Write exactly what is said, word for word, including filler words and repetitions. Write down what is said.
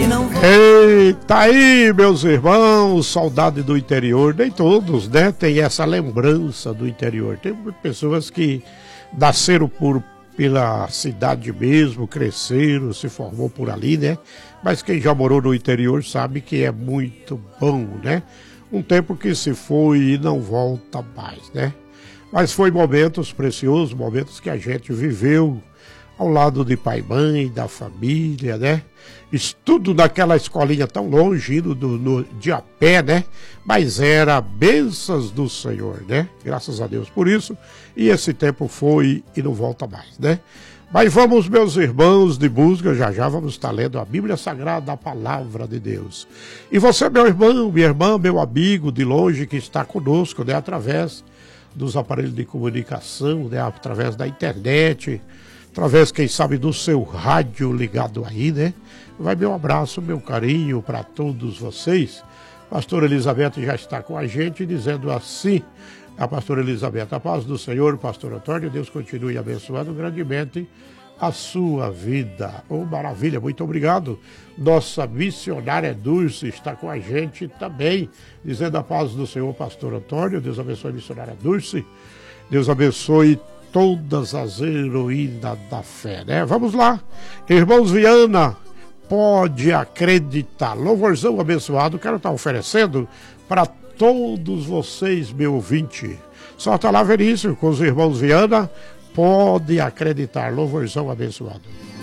e não vou... Eita aí, meus irmãos, saudade do interior. Nem todos, né, tem essa lembrança do interior. Tem pessoas que nasceram por, pela cidade mesmo, cresceram, se formou por ali, né? Mas quem já morou no interior sabe que é muito bom, né? Um tempo que se foi e não volta mais, né? Mas foi momentos preciosos, momentos que a gente viveu ao lado de pai e mãe, da família, né? Estudo naquela escolinha tão longe, indo do, no, de a pé, né? Mas era bênçãos do Senhor, né? Graças a Deus por isso. E esse tempo foi e não volta mais, né? Mas vamos, meus irmãos de música, já já vamos estar lendo a Bíblia Sagrada, a Palavra de Deus. E você, meu irmão, minha irmã, meu amigo de longe que está conosco, né? Através dos aparelhos de comunicação, né? Através da internet, através, quem sabe, do seu rádio ligado aí, né? Vai meu abraço, meu carinho para todos vocês. Pastora Elizabeth já está com a gente, dizendo assim, a pastora Elizabeth, a paz do Senhor, pastor Antônio, Deus continue abençoando grandemente a sua vida. Oh, maravilha, muito obrigado. Nossa missionária Dulce está com a gente também, dizendo a paz do Senhor, pastor Antônio, Deus abençoe a missionária Dulce, Deus abençoe todas as heroínas da fé, né? Vamos lá, irmãos Viana, pode acreditar, louvorzão abençoado, quero estar oferecendo para todos vocês, meu ouvinte. Solta lá, Veríssimo, com os irmãos Viana, pode acreditar, louvorzão abençoado.